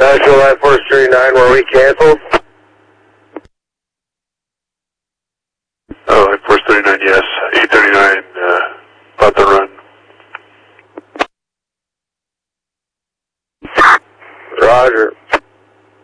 National Line Force 39, were we canceled? Oh, Line Force 39, yes. 839, about to run. Roger.